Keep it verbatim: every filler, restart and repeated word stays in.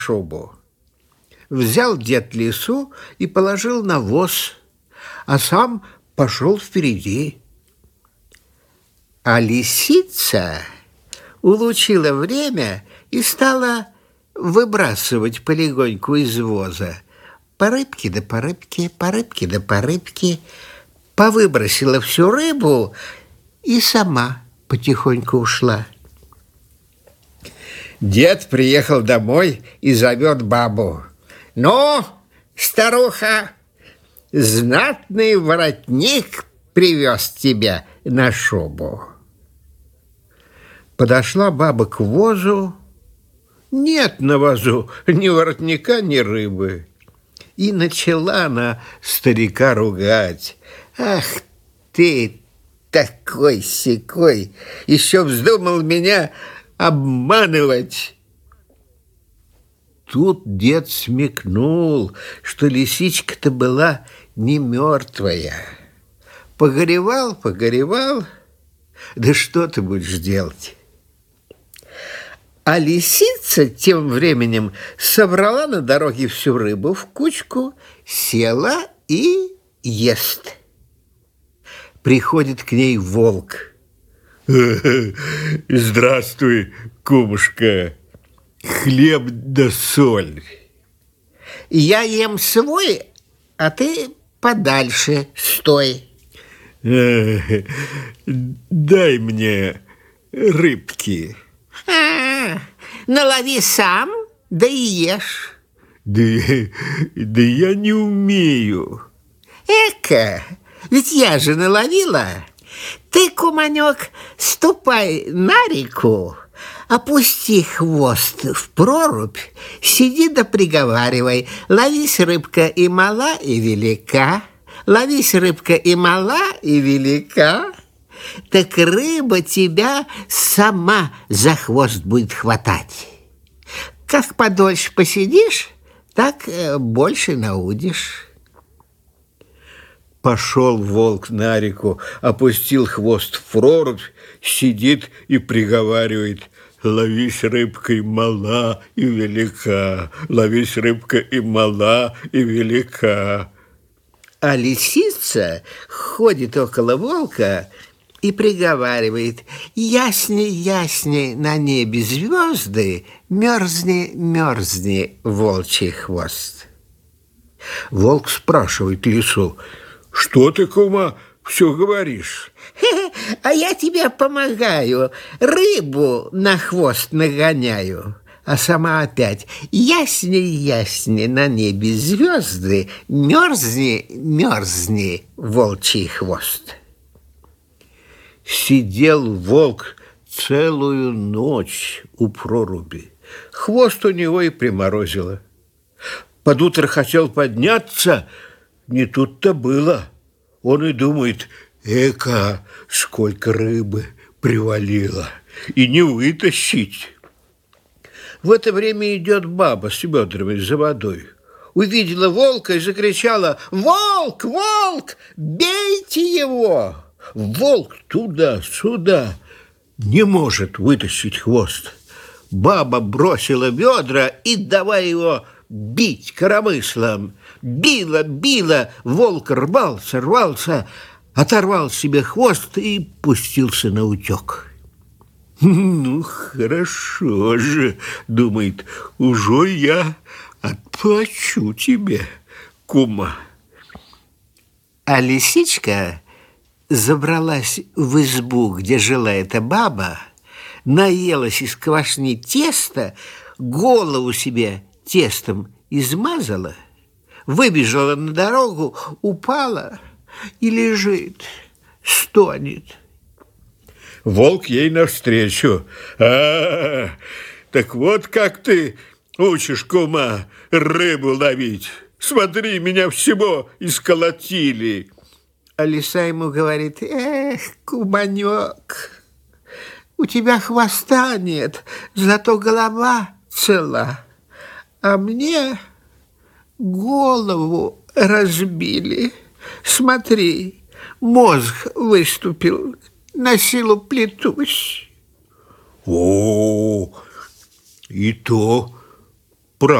шубу. Взял дед лису и положил на воз, а сам пошел впереди. А лисица улучила время и стала выбрасывать полегоньку из воза. По рыбке да по рыбке, по рыбке да по рыбке. Повыбросила всю рыбу и сама потихоньку ушла. Дед приехал домой и зовет бабу. «Ну, старуха, знатный воротник привез тебя на шубу». Подошла баба к возу. Нет на возу ни воротника, ни рыбы. И начала она старика ругать. «Ах ты, такой-сякой, еще вздумал меня обманывать!» Тут дед смекнул, что лисичка-то была не мертвая. Погоревал, погоревал, да что ты будешь делать? А лисица тем временем собрала на дороге всю рыбу в кучку, села и ест. Приходит к ней волк. «Здравствуй, кумушка, хлеб да соль». «Я ем свой, а ты подальше стой». «Дай мне рыбки». А, налови сам, да и ешь. Да, да я не умею. Эка, ведь я же наловила. Ты, куманек, ступай на реку, опусти хвост в прорубь, сиди да приговаривай: ловись, рыбка, и мала, и велика, ловись, рыбка, и мала, и велика. Так рыба тебя сама за хвост будет хватать. Как подольше посидишь, так больше наудишь. Пошел волк на реку, опустил хвост в прорубь, сидит и приговаривает: ловись, рыбка, и мала, и велика, ловись, рыбка, и мала, и велика. А лисица ходит около волка и приговаривает: ясни, ясни на небе звезды, мерзни, мерзни, волчий хвост. Волк спрашивает лису: что ты, кума, все говоришь? А я тебе помогаю, рыбу на хвост нагоняю. А сама опять: ясни, ясни на небе звезды, мерзни, мерзни, волчий хвост. Сидел волк целую ночь у проруби. Хвост у него и приморозило. Под утро хотел подняться, не тут-то было. Он и думает: эка, сколько рыбы привалило, и не вытащить. В это время идет баба с ведрами за водой. Увидела волка и закричала: «Волк, волк, бейте его!» Волк туда-сюда не может вытащить хвост. Баба бросила ведра и давай его бить коромыслом. Била, била, волк рвался, рвался, оторвал себе хвост и пустился на утек. «Ну, хорошо же, — думает, — уже я отплачу тебе, кума». А лисичка забралась в избу, где жила эта баба, наелась из квашни теста, голову себе тестом измазала, выбежала на дорогу, упала и лежит, стонет. Волк ей навстречу: «А, так вот как ты учишь, кума, рыбу ловить? Смотри, меня всего исколотили». А лиса ему говорит: «Эх, куманек, у тебя хвоста нет, зато голова цела, а мне голову разбили. Смотри, мозг выступил, на силу плетусь». «О, и то